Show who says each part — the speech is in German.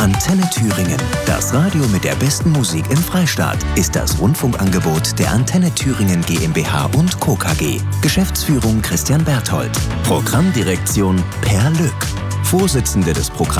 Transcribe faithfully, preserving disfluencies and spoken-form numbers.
Speaker 1: Antenne Thüringen, das Radio mit der besten Musik im Freistaat, ist das Rundfunkangebot der Antenne Thüringen GmbH und Co. K G. Geschäftsführung Christian Berthold. Programmdirektion Per Lück. Vorsitzende des Programms